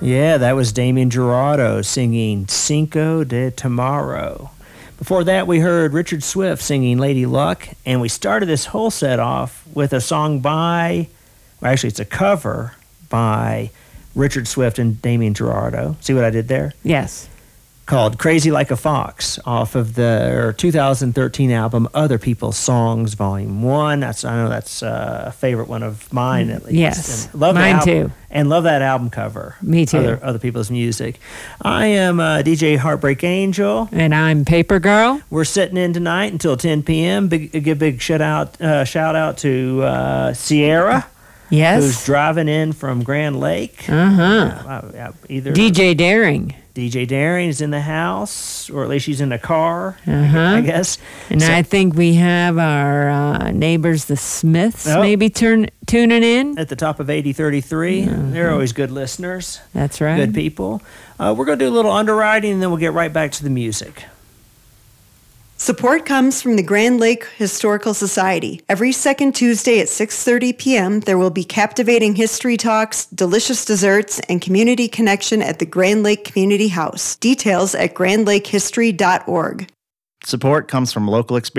Yeah, that was Damien Gerardo singing Cinco de Tomorrow. Before that, we heard Richard Swift singing Lady Luck, and we started this whole set off with a song actually, it's a cover by Richard Swift and Damien Gerardo. See what I did there? Yes. Called Crazy Like a Fox off of their 2013 album Other People's Songs Volume 1. I know that's a favorite one of mine, at least. Yes, and love mine too. And love that album cover. Me too. Other people's music. I am DJ Heartbreak Angel. And I'm Paper Girl. We're sitting in tonight until 10 p.m. Big shout out to Sierra. Yes. Who's driving in from Grand Lake. Either DJ Daring. DJ Daring is in the house, or at least she's in the car, I guess. And I think we have our neighbors, the Smiths, maybe tuning in. At the top of 8033. They're always good listeners. That's right. Good people. We're going to do a little underwriting, and then we'll get right back to the music. Support comes from the Grand Lake Historical Society. Every second Tuesday at 6:30 p.m., there will be captivating history talks, delicious desserts, and community connection at the Grand Lake Community House. Details at grandlakehistory.org. Support comes from local experience.